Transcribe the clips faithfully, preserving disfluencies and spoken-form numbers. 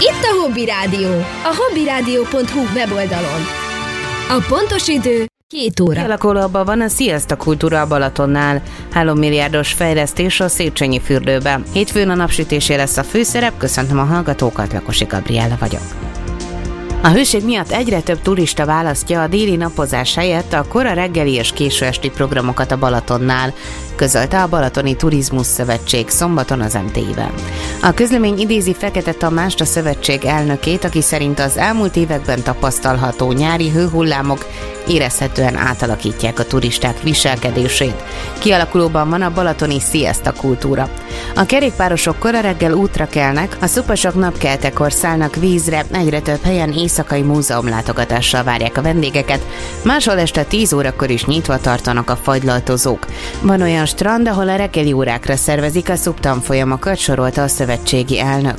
Itt a Hobby Rádió, a hobbyradio pont hu weboldalon. A pontos idő két óra. Kialakulóban van a Sziasztok Kultúra a Balatonnál. három milliárdos fejlesztés a Széchenyi fürdőben. Hétfőn a napsütésé lesz a főszerep, köszöntöm a hallgatókat, Lakosi Gabriella vagyok. A hőség miatt egyre több turista választja a déli napozás helyett a kora reggeli és késő esti programokat a Balatonnál, közölte a Balatoni Turizmus Szövetség szombaton az em té i-ben. A közlemény idézi Fekete Tamást, a szövetség elnökét, aki szerint az elmúlt években tapasztalható nyári hőhullámok érezhetően átalakítják a turisták viselkedését. Kialakulóban van a balatoni sziesta kultúra. A kerékpárosok kora reggel útra kelnek, a szupasok napkeltekor szállnak vízre, egyre több helyen éjszakai múzeumlátogatással várják a vendégeket, máshol este tíz órakor is nyitva tartanak a fagylaltozók. Van olyan strand, ahol a reggeli órákra szervezik a szubtanfolyamokat, sorolta a szövetségi elnök.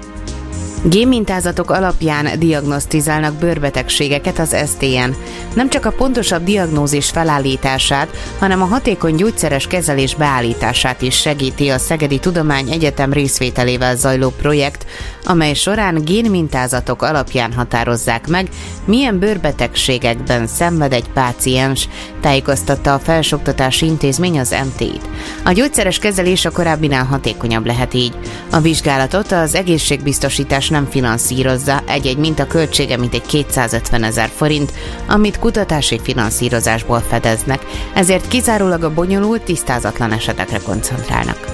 Génmintázatok alapján diagnosztizálnak bőrbetegségeket az es té en. Nem csak a pontosabb diagnózis felállítását, hanem a hatékony gyógyszeres kezelés beállítását is segíti a Szegedi Tudományegyetem részvételével zajló projekt, amely során génmintázatok alapján határozzák meg, milyen bőrbetegségekben szenved egy páciens, tájékoztatta a Felsőoktatási Intézmény az em té i-t. A gyógyszeres kezelés a korábbinál hatékonyabb lehet így. A vizsgálatot az egészségbiztosítás nem finanszírozza, egy-egy minta költsége mintegy kétszázötvenezer forint, amit kutatási finanszírozásból fedeznek, ezért kizárólag a bonyolult, tisztázatlan esetekre koncentrálnak.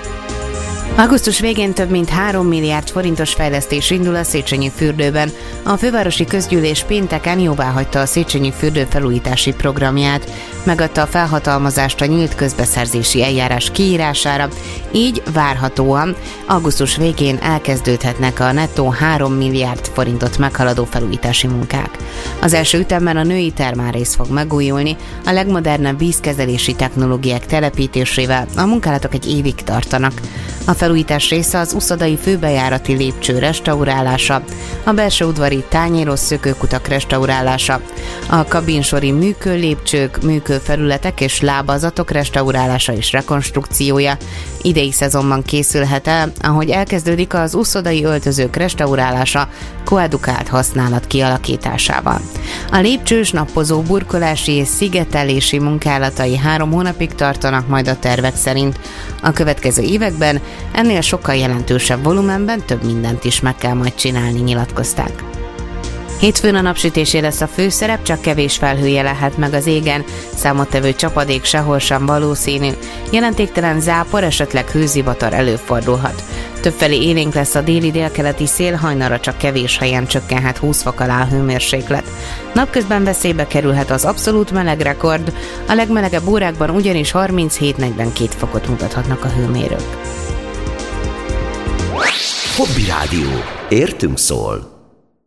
Augusztus végén több mint három milliárd forintos fejlesztés indul a Széchenyi fürdőben. A fővárosi közgyűlés pénteken jóváhagyta a Széchenyi fürdő felújítási programját, megadta a felhatalmazást a nyílt közbeszerzési eljárás kiírására, így várhatóan augusztus végén elkezdődhetnek a nettó három milliárd forintot meghaladó felújítási munkák. Az első ütemben a női termálrész fog megújulni, a legmodernebb vízkezelési technológiák telepítésével a munkálatok egy évig tartanak. A felújítás része az uszodai főbejárati lépcső restaurálása, a belső udvari tányéros szökőkutak restaurálása, a kabinsori műkőlépcsők, műkőfelületek és lábazatok restaurálása és rekonstrukciója. Idei szezonban készülhet el, ahogy elkezdődik az uszodai öltözők restaurálása koedukált használat kialakításával. A lépcsős, napozó, burkolási és szigetelési munkálatai három hónapig tartanak majd a tervek szerint. A következő években ennél sokkal jelentősebb volumenben több mindent is meg kell majd csinálni, nyilatkozták. Hétfőn a napsütésé lesz a főszerep, csak kevés felhője lehet meg az égen, számottevő csapadék sehol sem valószínű, jelentéktelen zápor, esetleg hőzivatar előfordulhat. Többfelé élénk lesz a déli-délkeleti szél, hajnalra csak kevés helyen csökkenhet húsz fok alá a hőmérséklet. Napközben veszélybe kerülhet az abszolút melegrekord, a legmelegebb órákban ugyanis harminchét-negyvenkét fokot mutathatnak a hőmérők. Hobby Rádió. Értünk szól.